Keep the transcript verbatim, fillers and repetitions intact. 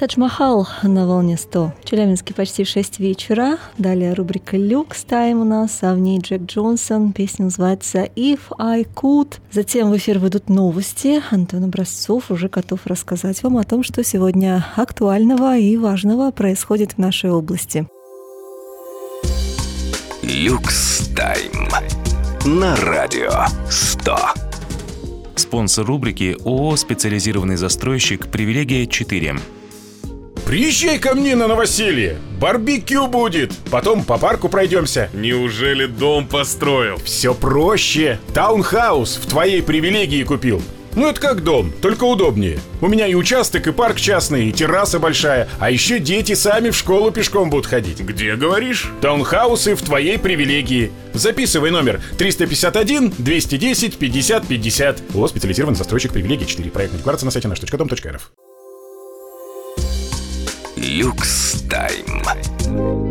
Тадж-Махал на волне сто. В Челябинске почти в шесть вечера. Далее рубрика «Люкс Тайм» у нас, а в ней Джек Джонсон. Песня называется «If I Could». Затем в эфир выйдут новости. Антон Образцов уже готов рассказать вам о том, что сегодня актуального и важного происходит в нашей области. «Люкс Тайм» на радио сто. Спонсор рубрики ООО «Специализированный застройщик Привилегия четыре». Приезжай ко мне на новоселье, барбекю будет, потом по парку пройдемся. Неужели дом построил? Все проще, таунхаус в твоей привилегии купил. Ну это как дом, только удобнее. У меня и участок, и парк частный, и терраса большая. А еще дети сами в школу пешком будут ходить. Где, говоришь? Таунхаусы в твоей привилегии. Записывай номер триста пятьдесят один двести десять пятьдесят пятьдесят. ООО «Специализированный застройщик Привилегия четыре». Проектная декларация на сайте наш точка дом точка эр эф. «Люкс Тайм».